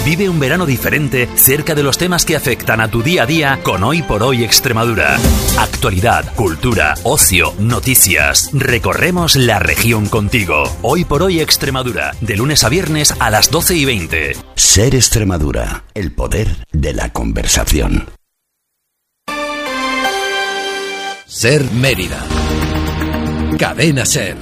Vive un verano diferente cerca de los temas que afectan a tu día a día con Hoy por Hoy Extremadura. Actualidad, cultura, ocio, noticias. Recorremos la región contigo. Hoy por Hoy Extremadura, de lunes a viernes a las 12:20. Ser Extremadura, el poder de la conversación. Ser Mérida. Cadena Ser.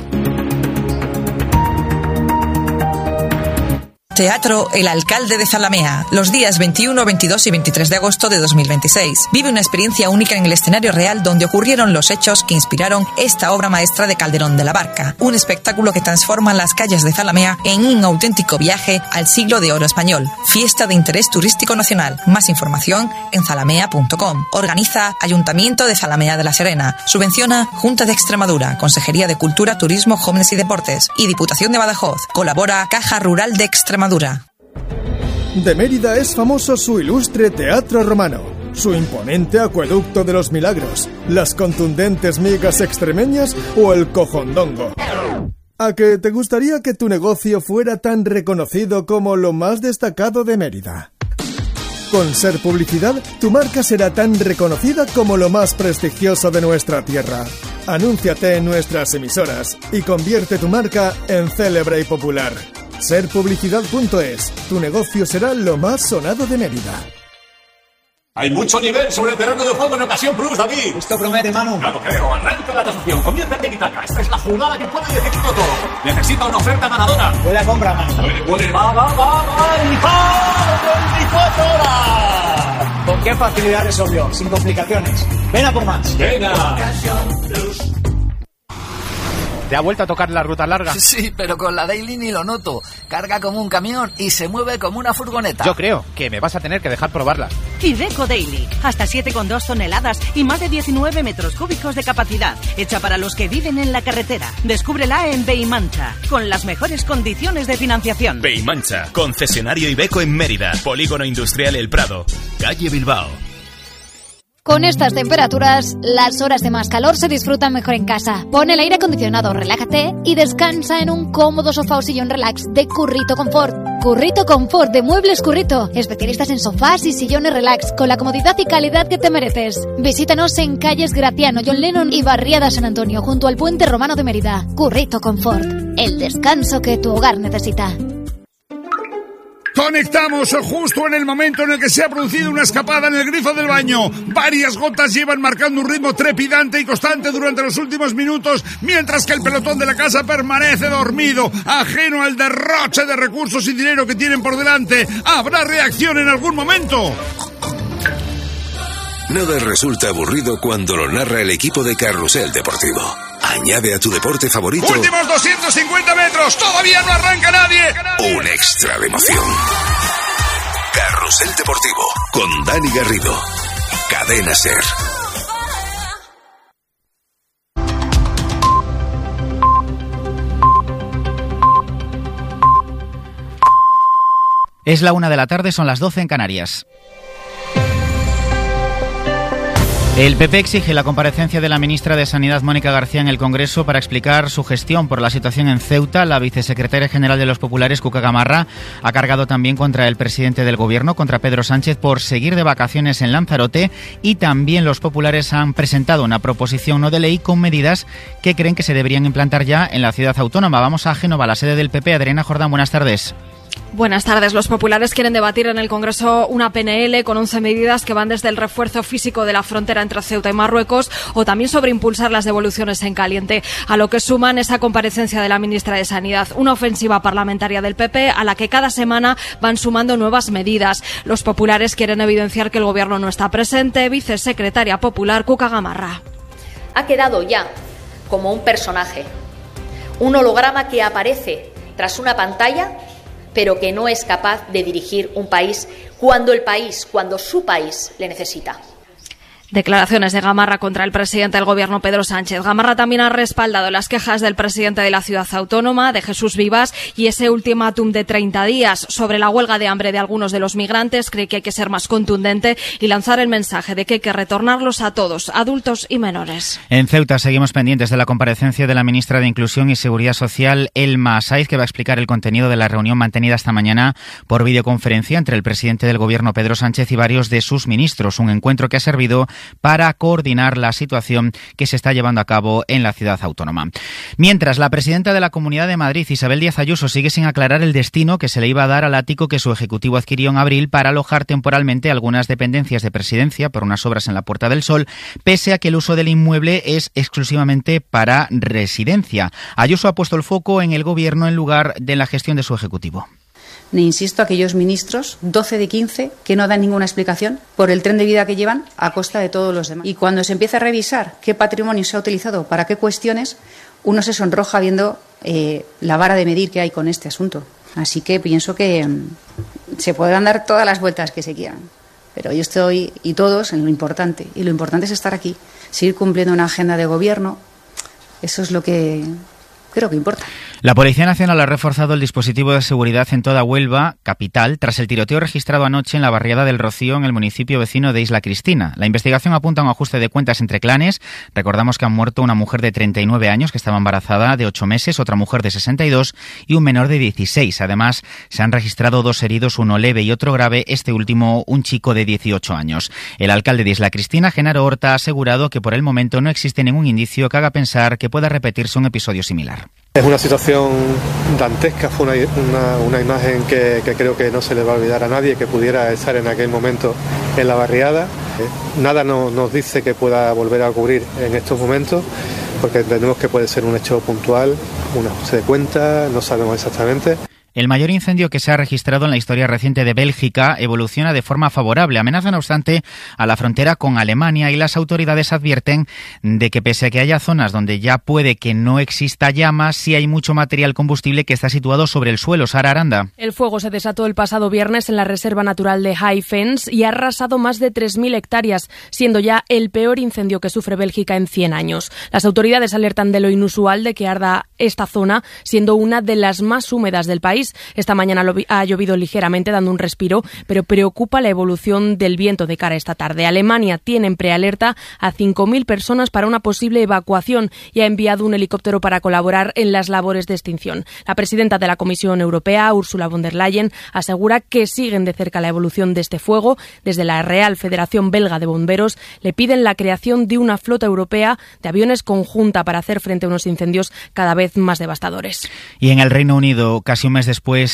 Teatro El Alcalde de Zalamea, los días 21, 22 y 23 de agosto de 2026. Vive una experiencia única en el escenario real donde ocurrieron los hechos que inspiraron esta obra maestra de Calderón de la Barca. Un espectáculo que transforma las calles de Zalamea en un auténtico viaje al siglo de oro español. Fiesta de interés turístico nacional. Más información en zalamea.com. Organiza Ayuntamiento de Zalamea de la Serena. Subvenciona Junta de Extremadura, Consejería de Cultura, Turismo, Jóvenes y Deportes y Diputación de Badajoz. Colabora Caja Rural de Extremadura. De Mérida es famoso su ilustre teatro romano, su imponente acueducto de los milagros, las contundentes migas extremeñas o el cojondongo. ¿A que te gustaría que tu negocio fuera tan reconocido como lo más destacado de Mérida? Con Ser Publicidad, tu marca será tan reconocida como lo más prestigioso de nuestra tierra. Anúnciate en nuestras emisoras y convierte tu marca en célebre y popular. Serpublicidad.es. Tu negocio será lo más sonado de Mérida. Hay mucho nivel sobre el terreno de juego en Ocasión Plus, David. Esto promete, Manu. Claro, creo. Arranca la tasación. Comienza el tiki-taka. Esta es la jugada que puede decidirlo todo. Necesita una oferta ganadora. Buena compra, Manu. Va. ¡Y 24 horas! ¿Con qué facilidad resolvió? Sin complicaciones. Ven a por más. Venga. ¿Te ha vuelto a tocar la ruta larga? Sí, pero con la Daily ni lo noto. Carga como un camión y se mueve como una furgoneta. Yo creo que me vas a tener que dejar probarla. Iveco Daily. Hasta 7,2 toneladas y más de 19 metros cúbicos de capacidad. Hecha para los que viven en la carretera. Descúbrela en Beimancha, con las mejores condiciones de financiación. Beimancha, concesionario Iveco en Mérida. Polígono Industrial El Prado. Calle Bilbao. Con estas temperaturas, las horas de más calor se disfrutan mejor en casa. Pon el aire acondicionado, relájate y descansa en un cómodo sofá o sillón relax de Currito Confort. Currito Confort de Muebles Currito. Especialistas en sofás y sillones relax con la comodidad y calidad que te mereces. Visítanos en calles Graciano, John Lennon y Barriada San Antonio, junto al Puente Romano de Mérida. Currito Confort. El descanso que tu hogar necesita. Conectamos justo en el momento en el que se ha producido una escapada en el grifo del baño. Varias gotas llevan marcando un ritmo trepidante y constante durante los últimos minutos, mientras que el pelotón de la casa permanece dormido, ajeno al derroche de recursos y dinero que tienen por delante. ¿Habrá reacción en algún momento? Nada resulta aburrido cuando lo narra el equipo de Carrusel Deportivo. Añade a tu deporte favorito... ¡Últimos 250 metros! ¡Todavía no arranca nadie! Un extra de emoción. Carrusel Deportivo, con Dani Garrido. Cadena Ser. Es la 1 de la tarde, son las 12 en Canarias. El PP exige la comparecencia de la ministra de Sanidad, Mónica García, en el Congreso para explicar su gestión por la situación en Ceuta. La vicesecretaria general de los populares, Cuca Gamarra, ha cargado también contra el presidente del Gobierno, contra Pedro Sánchez, por seguir de vacaciones en Lanzarote, y también los populares han presentado una proposición no de ley con medidas que creen que se deberían implantar ya en la ciudad autónoma. Vamos a Génova, la sede del PP. Adriana Jordán, buenas tardes. Buenas tardes. Los populares quieren debatir en el Congreso una PNL con 11 medidas que van desde el refuerzo físico de la frontera entre Ceuta y Marruecos o también sobre impulsar las devoluciones en caliente, a lo que suman esa comparecencia de la ministra de Sanidad, una ofensiva parlamentaria del PP a la que cada semana van sumando nuevas medidas. Los populares quieren evidenciar que el Gobierno no está presente. Vicesecretaria popular Cuca Gamarra. Ha quedado ya como un personaje, un holograma que aparece tras una pantalla, pero que no es capaz de dirigir un país cuando su país le necesita. Declaraciones de Gamarra contra el presidente del Gobierno, Pedro Sánchez. Gamarra también ha respaldado las quejas del presidente de la ciudad autónoma, de Jesús Vivas, y ese ultimátum de 30 días sobre la huelga de hambre de algunos de los migrantes. Cree que hay que ser más contundente y lanzar el mensaje de que hay que retornarlos a todos, adultos y menores. En Ceuta seguimos pendientes de la comparecencia de la ministra de Inclusión y Seguridad Social, Elma Saiz, que va a explicar el contenido de la reunión mantenida esta mañana por videoconferencia entre el presidente del Gobierno, Pedro Sánchez, y varios de sus ministros. Un encuentro que ha servido para coordinar la situación que se está llevando a cabo en la ciudad autónoma. Mientras, la presidenta de la Comunidad de Madrid, Isabel Díaz Ayuso, sigue sin aclarar el destino que se le iba a dar al ático que su ejecutivo adquirió en abril para alojar temporalmente algunas dependencias de Presidencia por unas obras en la Puerta del Sol, pese a que el uso del inmueble es exclusivamente para residencia. Ayuso ha puesto el foco en el Gobierno en lugar de la gestión de su ejecutivo. Insisto, a aquellos ministros, 12 de 15, que no dan ninguna explicación por el tren de vida que llevan a costa de todos los demás. Y cuando se empieza a revisar qué patrimonio se ha utilizado para qué cuestiones, uno se sonroja viendo la vara de medir que hay con este asunto. Así que pienso que se podrán dar todas las vueltas que se quieran. Pero yo estoy, y todos, en lo importante. Y lo importante es estar aquí, seguir cumpliendo una agenda de gobierno. Eso es lo que creo que importa. La Policía Nacional ha reforzado el dispositivo de seguridad en toda Huelva, capital, tras el tiroteo registrado anoche en la barriada del Rocío, en el municipio vecino de Isla Cristina. La investigación apunta a un ajuste de cuentas entre clanes. Recordamos que han muerto una mujer de 39 años que estaba embarazada de 8 meses, otra mujer de 62 y un menor de 16. Además, se han registrado 2 heridos, uno leve y otro grave, este último un chico de 18 años. El alcalde de Isla Cristina, Genaro Horta, ha asegurado que por el momento no existe ningún indicio que haga pensar que pueda repetirse un episodio similar. Es una situación dantesca, fue una imagen que creo que no se le va a olvidar a nadie que pudiera estar en aquel momento en la barriada. Nada nos dice que pueda volver a ocurrir en estos momentos, porque entendemos que puede ser un hecho puntual, un ajuste de cuentas, no sabemos exactamente. El mayor incendio que se ha registrado en la historia reciente de Bélgica evoluciona de forma favorable. Amenaza, no obstante, a la frontera con Alemania, y las autoridades advierten de que pese a que haya zonas donde ya puede que no exista llamas, sí hay mucho material combustible que está situado sobre el suelo. Sara Aranda. El fuego se desató el pasado viernes en la Reserva Natural de High Fens y ha arrasado más de 3.000 hectáreas, siendo ya el peor incendio que sufre Bélgica en 100 años. Las autoridades alertan de lo inusual de que arda esta zona, siendo una de las más húmedas del país. Esta mañana ha llovido ligeramente, dando un respiro, pero preocupa la evolución del viento de cara a esta tarde. Alemania tiene en prealerta a 5.000 personas para una posible evacuación y ha enviado un helicóptero para colaborar en las labores de extinción. La presidenta de la Comisión Europea, Ursula von der Leyen, asegura que siguen de cerca la evolución de este fuego. Desde la Real Federación Belga de Bomberos le piden la creación de una flota europea de aviones conjunta para hacer frente a unos incendios cada vez más devastadores. Y en el Reino Unido, casi un mes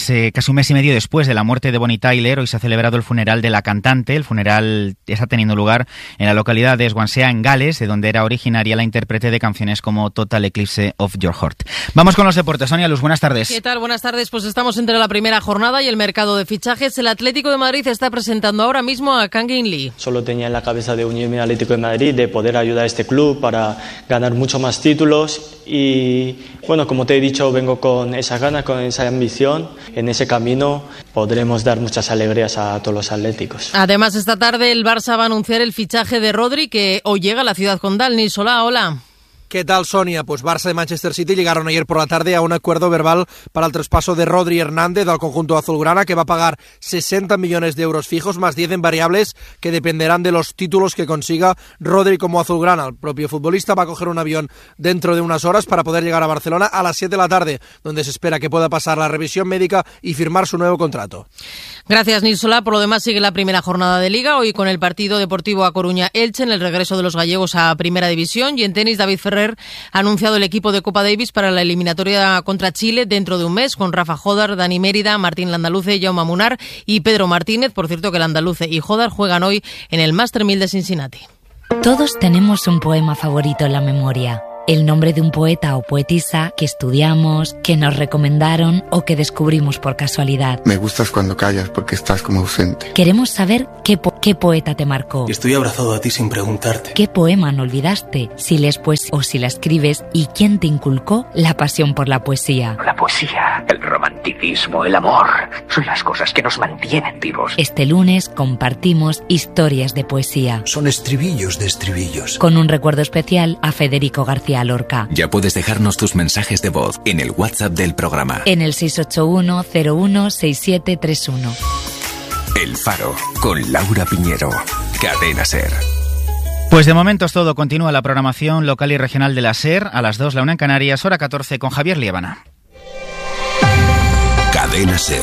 y medio después de la muerte de Bonnie Tyler, hoy se ha celebrado el funeral de la cantante. El funeral está teniendo lugar en la localidad de Swansea, en Gales, de donde era originaria la intérprete de canciones como Total Eclipse of Your Heart. Vamos con los deportes. Sonia Luz, buenas tardes. ¿Qué tal? Buenas tardes. Pues estamos entre la primera jornada y el mercado de fichajes. El Atlético de Madrid está presentando ahora mismo a Kang In Lee. Solo tenía en la cabeza de Unión Atlético de Madrid de poder ayudar a este club para ganar mucho más títulos y, bueno, como te he dicho, vengo con esas ganas, con esa ambición. En ese camino podremos dar muchas alegrías a todos los atléticos. Además, esta tarde el Barça va a anunciar el fichaje de Rodri, que hoy llega a la ciudad condal. Nisolá, hola. ¿Qué tal, Sonia? Pues Barça y Manchester City llegaron ayer por la tarde a un acuerdo verbal para el traspaso de Rodri Hernández al conjunto azulgrana, que va a pagar 60 millones de euros fijos más 10 en variables que dependerán de los títulos que consiga Rodri como azulgrana. El propio futbolista va a coger un avión dentro de unas horas para poder llegar a Barcelona a las 7 de la tarde, donde se espera que pueda pasar la revisión médica y firmar su nuevo contrato. Gracias, Nisolá. Por lo demás, sigue la primera jornada de Liga, hoy con el partido Deportivo A Coruña-Elche en el regreso de los gallegos a Primera División. Y en tenis, David Ferrer ha anunciado el equipo de Copa Davis para la eliminatoria contra Chile dentro de un mes, con Rafa Jodar, Dani Mérida, Martín Landaluce, Jaume Munar y Pedro Martínez. Por cierto, que Landaluce y Jodar juegan hoy en el Master 1000 de Cincinnati. Todos tenemos un poema favorito en la memoria. El nombre de un poeta o poetisa que estudiamos, que nos recomendaron o que descubrimos por casualidad. Me gustas cuando callas porque estás como ausente. Queremos saber qué poeta te marcó. Estoy abrazado a ti sin preguntarte. ¿Qué poema no olvidaste? Si lees poesía o si la escribes. ¿Y quién te inculcó la pasión por la poesía? La poesía, el romanticismo, el amor. son las cosas que nos mantienen vivos. Este lunes compartimos historias de poesía. Son estribillos de estribillos. Con un recuerdo especial a Federico García Lorca. Ya puedes dejarnos tus mensajes de voz en el WhatsApp del programa. En el 681 01 6731. El Faro, con Laura Piñero. Cadena SER. Pues de momento es todo. Continúa la programación local y regional de la SER a las 2, la 1 en Canarias, hora 14 con Javier Liébana. Cadena SER.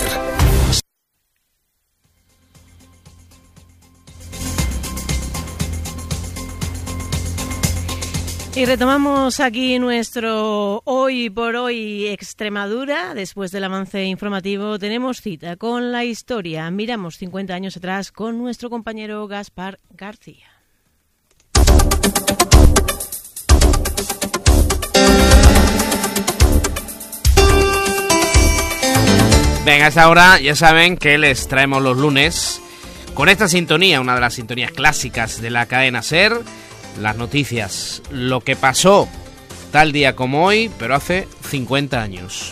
Y retomamos aquí nuestro Hoy por Hoy Extremadura. Después del avance informativo tenemos cita con la historia. Miramos 50 años atrás con nuestro compañero Gaspar García. Venga, a esta hora ya saben que les traemos los lunes con esta sintonía, una de las sintonías clásicas de la cadena SER, las noticias, lo que pasó tal día como hoy, pero hace 50 años.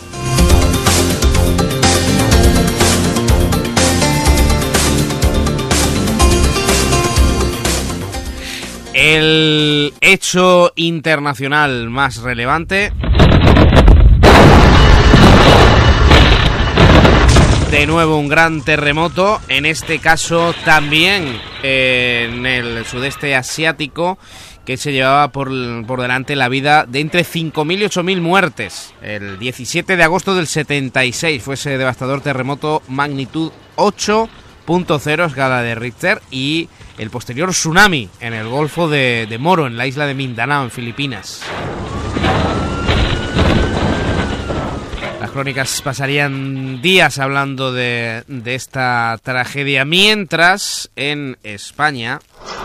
El hecho internacional más relevante, de nuevo un gran terremoto, en este caso también en el sudeste asiático, que se llevaba por delante la vida de entre 5.000 y 8.000 muertes. El 17 de agosto del 76 fue ese devastador terremoto magnitud 8.0 escala de Richter, y el posterior tsunami en el Golfo de Moro, en la isla de Mindanao, en Filipinas. Las crónicas pasarían días hablando de esta tragedia, mientras en España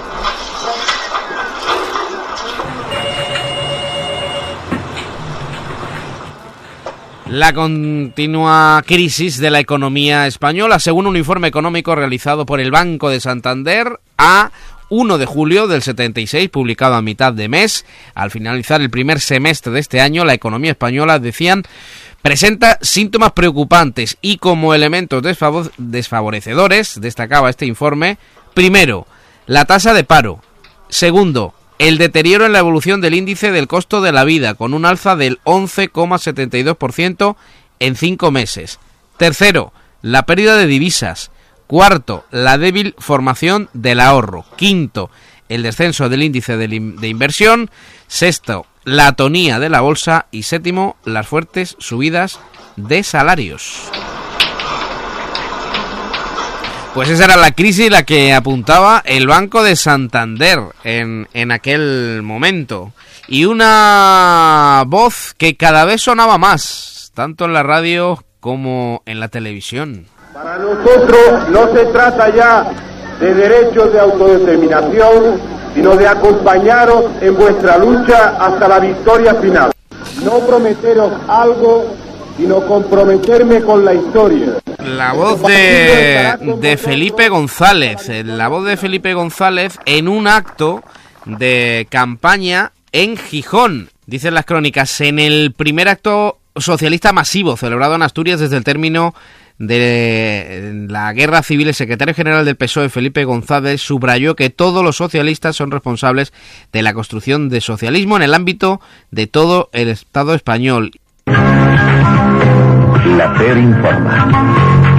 la continua crisis de la economía española, según un informe económico realizado por el Banco de Santander a 1 de julio del 76, publicado a mitad de mes. Al finalizar el primer semestre de este año, la economía española, decían, presenta síntomas preocupantes y como elementos desfavorecedores, destacaba este informe, primero, la tasa de paro. Segundo, el deterioro en la evolución del índice del costo de la vida, con un alza del 11,72% en 5 meses. Tercero, la pérdida de divisas. Cuarto, la débil formación del ahorro. Quinto, el descenso del índice de inversión. Sexto, la atonía de la bolsa. Y séptimo, las fuertes subidas de salarios. Pues esa era la crisis la que apuntaba el Banco de Santander en aquel momento. Y una voz que cada vez sonaba más, tanto en la radio como en la televisión. Para nosotros no se trata ya de derechos de autodeterminación, sino de acompañaros en vuestra lucha hasta la victoria final. No prometeros algo, sino comprometerme con la historia. La voz de Felipe González, la voz de Felipe González en un acto de campaña en Gijón. Dicen las crónicas, en el primer acto socialista masivo celebrado en Asturias desde el término de la guerra civil, el secretario general del PSOE, Felipe González, subrayó que todos los socialistas son responsables de la construcción de socialismo en el ámbito de todo el Estado español. La SER informa.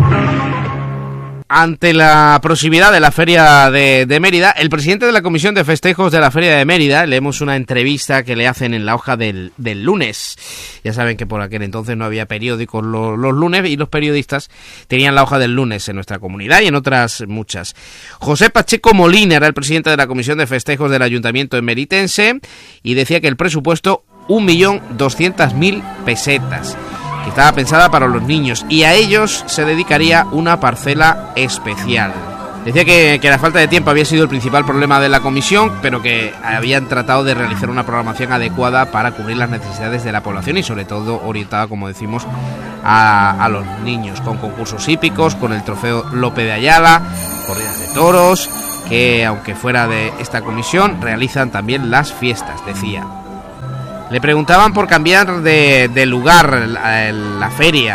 Ante la proximidad de la Feria de Mérida, el presidente de la Comisión de Festejos de la Feria de Mérida, leemos una entrevista que le hacen en la hoja del lunes. Ya saben que por aquel entonces no había periódicos los lunes y los periodistas tenían la hoja del lunes en nuestra comunidad y en otras muchas. José Pacheco Molina era el presidente de la Comisión de Festejos del Ayuntamiento emeritense y decía que el presupuesto 1.200.000 pesetas. Que estaba pensada para los niños y a ellos se dedicaría una parcela especial. Decía que la falta de tiempo había sido el principal problema de la comisión, pero que habían tratado de realizar una programación adecuada para cubrir las necesidades de la población y sobre todo orientada, como decimos, a los niños, con concursos hípicos, con el trofeo Lope de Ayala, corridas de toros, que aunque fuera de esta comisión realizan también las fiestas, decía. Le preguntaban por cambiar de lugar la feria.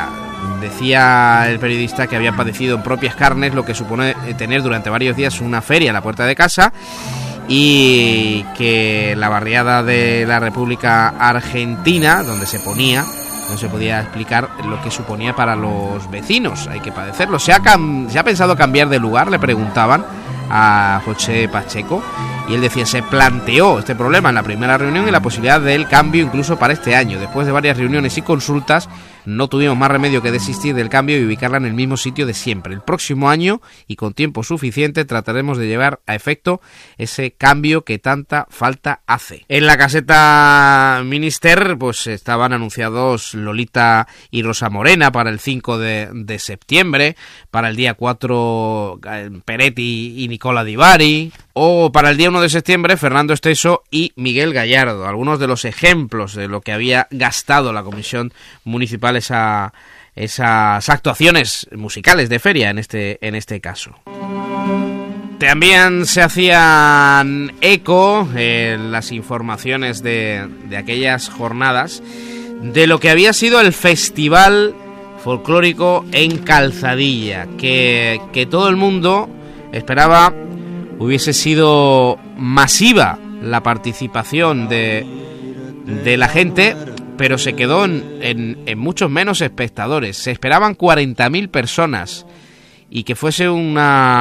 Decía el periodista que había padecido en propias carnes lo que supone tener durante varios días una feria a la puerta de casa, y que la barriada de la República Argentina, donde se ponía, no se podía explicar lo que suponía para los vecinos. Hay que padecerlo. ¿Se ha pensado cambiar de lugar?, le preguntaban a José Pacheco, y él decía, se planteó este problema en la primera reunión y la posibilidad del cambio incluso para este año. Después de varias reuniones y consultas, no tuvimos más remedio que desistir del cambio y ubicarla en el mismo sitio de siempre. El próximo año, y con tiempo suficiente, trataremos de llevar a efecto ese cambio que tanta falta hace. En la caseta Minister pues estaban anunciados Lolita y Rosa Morena para el 5 de septiembre, para el día 4 Peretti y Nicola Di Bari, o para el día 1 de septiembre Fernando Esteso y Miguel Gallardo. Algunos de los ejemplos de lo que había gastado la Comisión Municipal esas actuaciones musicales de feria en este caso. También se hacían eco las informaciones de aquellas jornadas de lo que había sido el Festival Folclórico en Calzadilla, que todo el mundo esperaba hubiese sido masiva la participación de la gente, pero se quedó en muchos menos espectadores. Se esperaban 40.000 personas, y que fuese un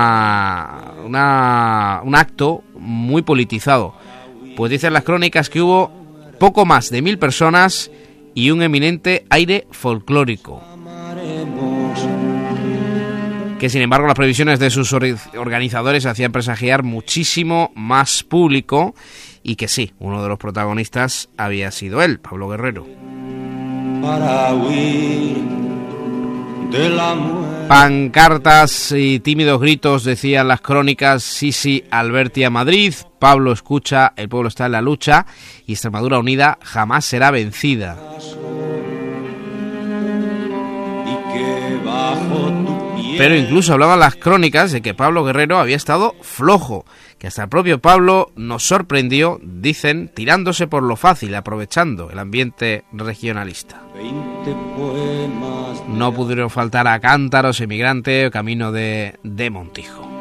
acto muy politizado. Pues dicen las crónicas que hubo poco más de 1.000 personas y un eminente aire folclórico, que sin embargo las previsiones de sus organizadores hacían presagiar muchísimo más público, y que sí, uno de los protagonistas había sido él, Pablo Guerrero. Para huir de la muerte. Pancartas y tímidos gritos decían las crónicas: Sisi Alberti a Madrid, Pablo escucha, el pueblo está en la lucha, y Extremadura unida jamás será vencida. Pero incluso hablaban las crónicas de que Pablo Guerrero había estado flojo, que hasta el propio Pablo nos sorprendió, dicen, tirándose por lo fácil, aprovechando el ambiente regionalista. No pudieron faltar a Cántaros, Emigrante o Camino de Montijo.